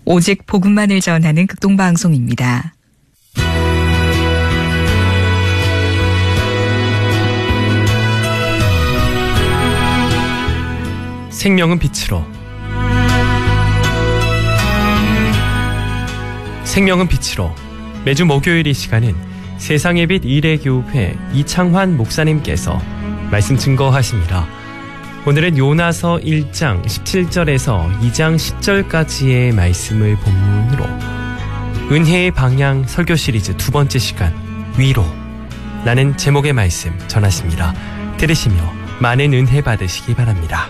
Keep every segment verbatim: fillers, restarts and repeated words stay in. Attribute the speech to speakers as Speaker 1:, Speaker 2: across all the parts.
Speaker 1: 오직 복음만을 전하는 극동방송입니다.
Speaker 2: 생명은 빛으로, 생명은 빛으로. 매주 목요일 이 시간은 세상의 빛 일회교회 이창환 목사님께서 말씀 증거하십니다. 오늘은 요나서 일 장 십칠 절에서 이 장 십 절까지의 말씀을 본문으로 은혜의 방향 설교 시리즈 두 번째 시간 위로 라는 제목의 말씀 전하십니다. 들으시며 많은 은혜 받으시기 바랍니다.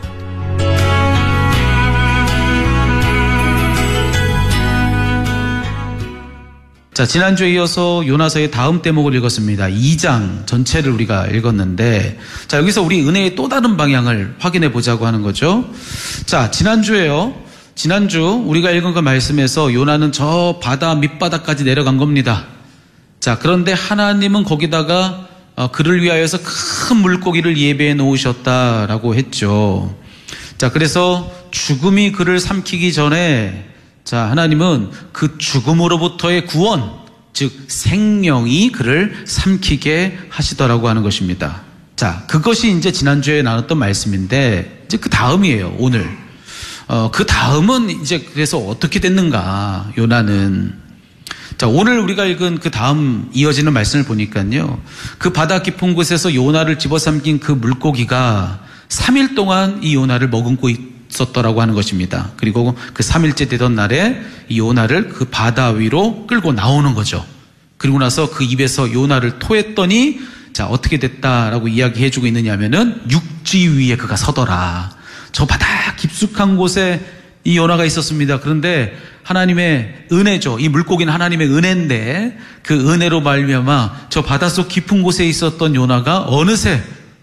Speaker 3: 자, 지난주에 이어서 요나서의 다음 대목을 읽었습니다. 이 장 전체를 우리가 읽었는데, 자, 여기서 우리 은혜의 또 다른 방향을 확인해 보자고 하는 거죠. 자, 지난주에요. 지난주 우리가 읽은 그 말씀에서 요나는 저 바다 밑바닥까지 내려간 겁니다. 자, 그런데 하나님은 거기다가 어, 그를 위하여서 큰 물고기를 예배해 놓으셨다라고 했죠. 자, 그래서 죽음이 그를 삼키기 전에 자, 하나님은 그 죽음으로부터의 구원, 즉 생명이 그를 삼키게 하시더라고 하는 것입니다. 자, 그것이 이제 지난주에 나눴던 말씀인데, 이제 그 다음이에요, 오늘. 어, 그 다음은 이제 그래서 어떻게 됐는가, 요나는. 자, 오늘 우리가 읽은 그 다음 이어지는 말씀을 보니까요, 그 바다 깊은 곳에서 요나를 집어삼킨 그 물고기가 삼 일 동안 이 요나를 머금고 있 있었더라고 하는 것입니다. 그리고 그 삼 일째 되던 날에 이 요나를 그 바다 위로 끌고 나오는 거죠. 그리고 나서 그 입에서 요나를 토했더니 자, 어떻게 됐다라고 이야기해주고 있느냐 하면은 육지 위에 그가 서더라. 저 바다 깊숙한 곳에 이 요나가 있었습니다. 그런데 하나님의 은혜죠. 이 물고기는 하나님의 은혜인데 그 은혜로 말미암아 저 바닷속 깊은 곳에 있었던 요나가 어느새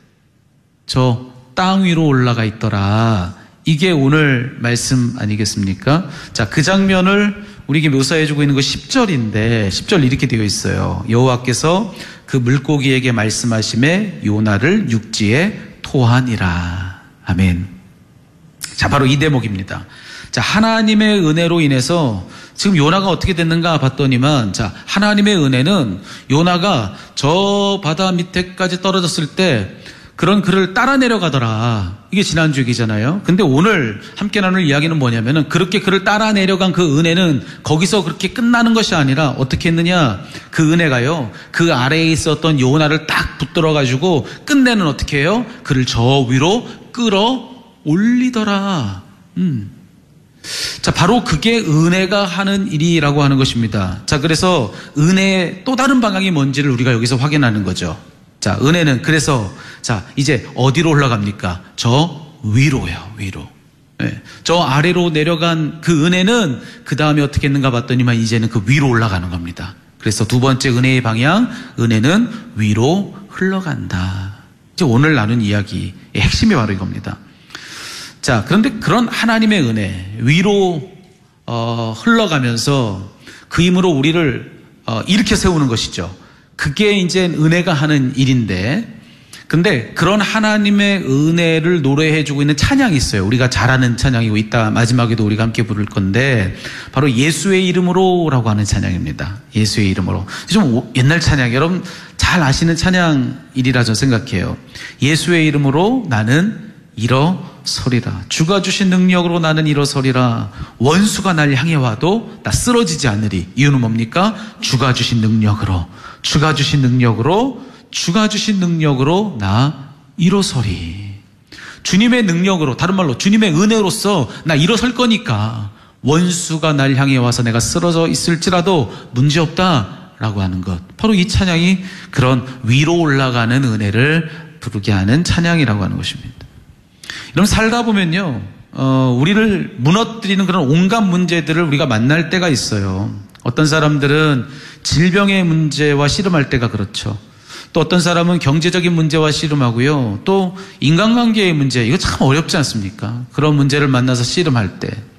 Speaker 3: 저 땅 위로 올라가 있더라. 이게 오늘 말씀 아니겠습니까? 자, 그 장면을 우리에게 묘사해주고 있는 거 십 절인데 십 절 이렇게 되어 있어요. 여호와께서 그 물고기에게 말씀하심에 요나를 육지에 토하니라. 아멘. 자, 바로 이 대목입니다. 자, 하나님의 은혜로 인해서 지금 요나가 어떻게 됐는가 봤더니만, 자, 하나님의 은혜는 요나가 저 바다 밑에까지 떨어졌을 때 그런 그를 따라 내려가더라. 이게 지난주 얘기잖아요. 근데 오늘 함께 나눌 이야기는 뭐냐면은 그렇게 그를 따라 내려간 그 은혜는 거기서 그렇게 끝나는 것이 아니라 어떻게 했느냐? 그 은혜가요, 그 아래에 있었던 요나를 딱 붙들어 가지고 끝내는 어떻게 해요? 그를 저 위로 끌어 올리더라. 음. 자, 바로 그게 은혜가 하는 일이라고 하는 것입니다. 자, 그래서 은혜의 또 다른 방향이 뭔지를 우리가 여기서 확인하는 거죠. 자, 은혜는 그래서 자, 이제 어디로 올라갑니까? 저 위로요, 위로. 네. 저 아래로 내려간 그 은혜는 그 다음에 어떻게 했는가 봤더니만 이제는 그 위로 올라가는 겁니다. 그래서 두 번째 은혜의 방향, 은혜는 위로 흘러간다. 이제 오늘 나눈 이야기의 핵심이 바로 이겁니다. 자, 그런데 그런 하나님의 은혜, 위로 어, 흘러가면서 그 힘으로 우리를 어, 일으켜 세우는 것이죠. 그게 이제 은혜가 하는 일인데, 근데 그런 하나님의 은혜를 노래해주고 있는 찬양이 있어요. 우리가 잘 아는 찬양이고, 이따 마지막에도 우리가 함께 부를 건데 바로 예수의 이름으로라고 하는 찬양입니다. 예수의 이름으로. 좀 옛날 찬양, 여러분 잘 아시는 찬양이라 저는 생각해요. 예수의 이름으로 나는 일어서리라. 주가 주신 능력으로 나는 일어서리라. 원수가 날 향해 와도 나 쓰러지지 않으리. 이유는 뭡니까? 주가 주신 능력으로, 주가 주신 능력으로, 주가 주신 능력으로 나 일어서리. 주님의 능력으로, 다른 말로 주님의 은혜로서 나 일어설 거니까 원수가 날 향해 와서 내가 쓰러져 있을지라도 문제없다라고 하는 것. 바로 이 찬양이 그런 위로 올라가는 은혜를 부르게 하는 찬양이라고 하는 것입니다. 여러분, 살다 보면요, 어, 우리를 무너뜨리는 그런 온갖 문제들을 우리가 만날 때가 있어요. 어떤 사람들은 질병의 문제와 씨름할 때가 그렇죠. 또 어떤 사람은 경제적인 문제와 씨름하고요. 또 인간관계의 문제, 이거 참 어렵지 않습니까? 그런 문제를 만나서 씨름할 때.